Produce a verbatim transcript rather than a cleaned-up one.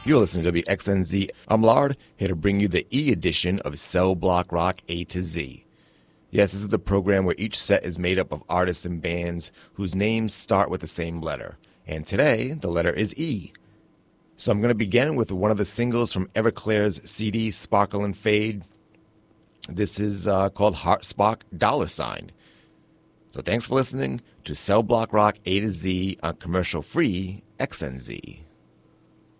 You're listening to W X N Z. I'm Lard, here to bring you the E edition of Cell Block Rock A to Z. Yes, this is the program where each set is made up of artists and bands whose names start with the same letter. And today, the letter is E. So I'm going to begin with one of the singles from Everclear's C D, Sparkle and Fade. This is uh, called Heart Spark Dollar Sign. So thanks for listening to Cell Block Rock A to Z on commercial-free X N Z.